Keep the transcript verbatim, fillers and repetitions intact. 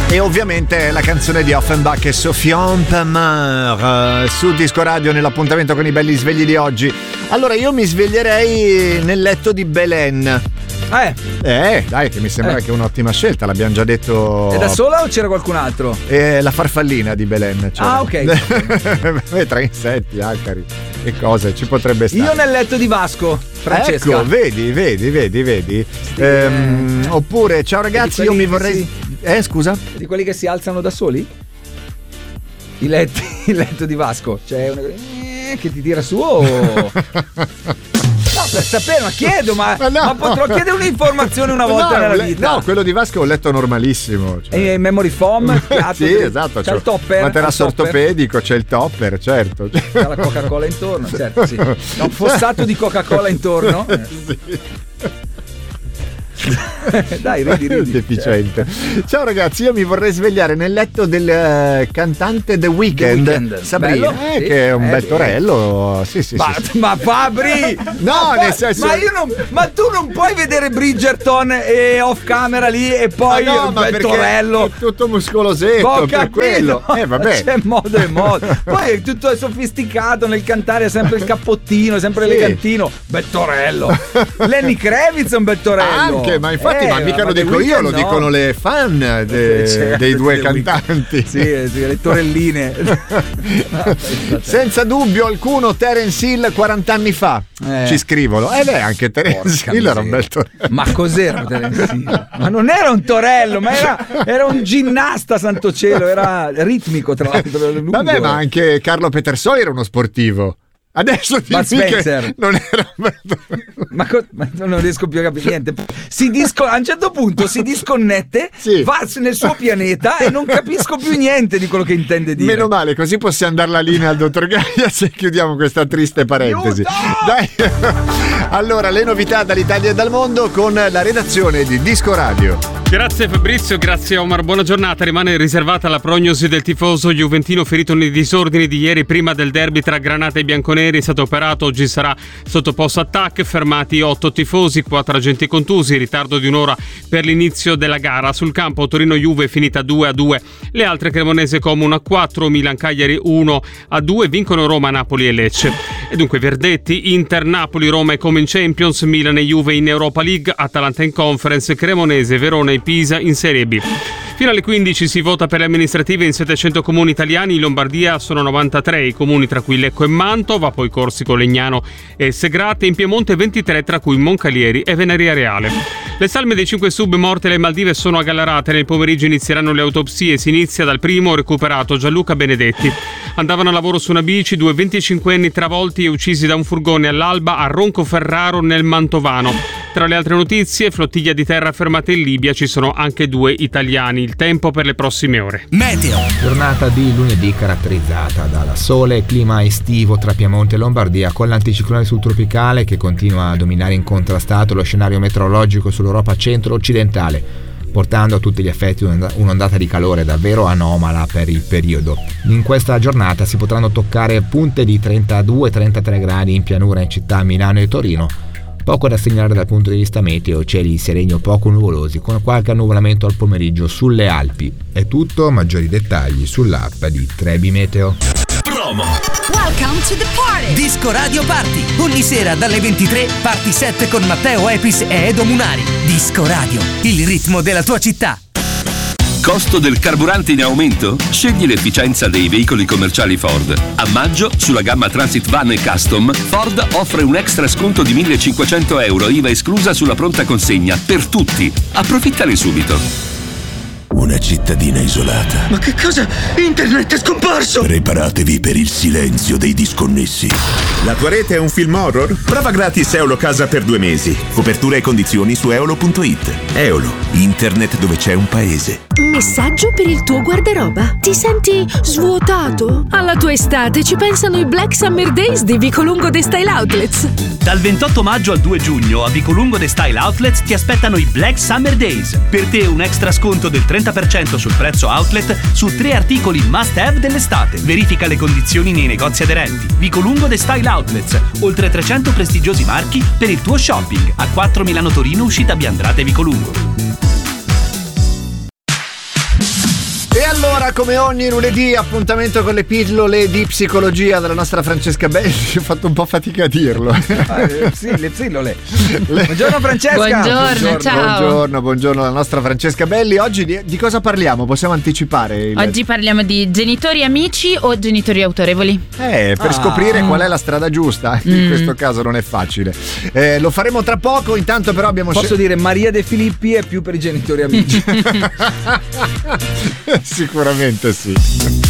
E ovviamente la canzone di Offenbach e Sofiane Pamar uh, su Disco Radio nell'appuntamento con i belli svegli di oggi. Allora io mi sveglierei nel letto di Belen. Eh, eh dai, che mi sembra eh. che è un'ottima scelta, l'abbiamo già detto. È da sola o c'era qualcun altro? Eh, la farfallina di Belen. Cioè. Ah, ok. Tra insetti, acari e cose, ci potrebbe stare. Io nel letto di Vasco, Francesca. Ecco, vedi, vedi, vedi, vedi. Sì, ehm, eh. Oppure, ciao ragazzi, io mi vorrei... Si... Eh, scusa? Di quelli che si alzano da soli? I letti, il letto di Vasco. C'è una che ti tira su o... No, per sapere, ma chiedo, ma, ma, no, ma potrò no. chiedere un'informazione una volta no, nella vita. No, quello di Vasco è un letto normalissimo. Cioè. E memory foam? Sì, di... esatto. C'è il topper. Materasso ortopedico, c'è il topper, certo. C'è la Coca-Cola intorno, certo, sì. Un fossato di Coca-Cola intorno. Sì. Dai, ridi, ridi. Deficiente. Ciao ragazzi, io mi vorrei svegliare nel letto del uh, cantante The Weeknd, The Weeknd. Sabrina, eh, sì. che è un eh, bel torello. Sì, sì, ma, sì. ma Fabri! No, ma, nel senso. Ma, io non, ma tu non puoi vedere Bridgerton e off camera lì e poi ma no, un ma bel torello. È tutto muscolosetto per quello. Eh, vabbè. C'è modo e modo. Poi è tutto sofisticato nel cantare, sempre il cappottino, sempre sì. elegantino. Bel torello. Lenny Kravitz è un bel torello. Anche, ma infatti, eh, ma mica lo dico io, lo no. dicono le fan de, certo, dei due cantanti. Sì, sì, le torelline. Senza dubbio alcuno, Terence Hill quaranta anni fa. Eh. Ci scrivono. Eh beh, anche Terence Hill era un bel torello. Ma cos'era Terence Hill? Ma non era un torello, ma era, era un ginnasta, santo cielo, era ritmico tra l'altro. Lungo. Vabbè, ma anche Carlo Petersoli era uno sportivo. Adesso ti dico che non era ma, co- ma non riesco più a capire niente. Si disco- a un certo punto si disconnette, sì. va nel suo pianeta e non capisco più niente di quello che intende dire. Meno male, così possiamo dare la linea al dottor Gaia se chiudiamo questa triste parentesi. Dai. Allora, le novità dall'Italia e dal mondo con la redazione di Disco Radio. Grazie Fabrizio, grazie Omar, buona giornata. Rimane riservata la prognosi del tifoso juventino ferito nei disordini di ieri prima del derby tra Granata e Bianconeri. È stato operato, oggi sarà sottoposto a T A C. Fermati otto tifosi, quattro agenti contusi, ritardo di un'ora per l'inizio della gara. Sul campo Torino-Juve è finita due a due, le altre Cremonese Como uno a quattro, Milan-Cagliari uno a due, vincono Roma, Napoli e Lecce. E dunque verdetti: Inter, Napoli, Roma e Como in Champions, Milan e Juve in Europa League, Atalanta in Conference, Cremonese, Verona e Pisa in Serie B. Fino alle quindici si vota per le amministrative in settecento comuni italiani. In Lombardia sono novantatré i comuni, tra cui Lecco e Mantova, poi Corsico, Legnano e Segrate. In Piemonte ventitré, tra cui Moncalieri e Venaria Reale. Le salme dei cinque sub morte alle Maldive sono a Gallarate. Nel pomeriggio inizieranno le autopsie. Si inizia dal primo recuperato, Gianluca Benedetti. Andavano a lavoro su una bici due venticinquenni travolti e uccisi da un furgone all'alba a Roncoferraro nel Mantovano. Tra le altre notizie, flottiglia di terra fermata in Libia, ci sono anche due italiani. Il tempo per le prossime ore. Meteo. Giornata di lunedì caratterizzata dal sole e clima estivo tra Piemonte e Lombardia, con l'anticiclone subtropicale che continua a dominare incontrastato lo scenario meteorologico sull'Europa centro-occidentale, portando a tutti gli effetti un'ondata di calore davvero anomala per il periodo. In questa giornata si potranno toccare punte di trentadue trentatré gradi in pianura in città Milano e Torino. Poco da segnalare dal punto di vista meteo, cieli sereni o poco nuvolosi, con qualche annuvolamento al pomeriggio sulle Alpi. È tutto, maggiori dettagli sull'app di Trebi Meteo. Promo. Welcome to the party. Disco Radio Party. Ogni sera dalle ventitré, Party sette con Matteo Epis e Edo Munari. Disco Radio, il ritmo della tua città. Costo del carburante in aumento? Scegli l'efficienza dei veicoli commerciali Ford. A maggio, sulla gamma Transit Van e Custom, Ford offre un extra sconto di millecinquecento euro, I V A esclusa sulla pronta consegna, per tutti. Approfittane subito. Una cittadina isolata. Ma che cosa? Internet è scomparso! Preparatevi per il silenzio dei disconnessi. La tua rete è un film horror? Prova gratis Eolo Casa per due mesi. Copertura e condizioni su eolo punto it. Eolo, internet dove c'è un paese. Messaggio per il tuo guardaroba. Ti senti svuotato? Alla tua estate ci pensano i Black Summer Days di Vicolungo The Style Outlets. Dal ventotto maggio al due giugno a Vicolungo The Style Outlets ti aspettano i Black Summer Days. Per te un extra sconto del trenta per cento sul prezzo outlet su tre articoli must have dell'estate. Verifica le condizioni nei negozi aderenti. Vicolungo The Style Outlets, oltre trecento prestigiosi marchi per il tuo shopping. A quattro Milano Torino, uscita Biandrate Vicolungo. Allora, come ogni lunedì, appuntamento con le pillole di psicologia della nostra Francesca Belli. Ho fatto un po' fatica a dirlo. Ah, eh, sì, le pillole. Le... Buongiorno Francesca. Buongiorno, buongiorno, ciao. Buongiorno, buongiorno alla nostra Francesca Belli. Oggi di, di cosa parliamo? Possiamo anticipare? Il... Oggi parliamo di genitori amici o genitori autorevoli? Eh, per ah. scoprire qual è la strada giusta. In mm. questo caso non è facile. Eh, lo faremo tra poco. Intanto però abbiamo Posso scel- dire Maria De Filippi è più per i genitori amici. Sicuramente sì.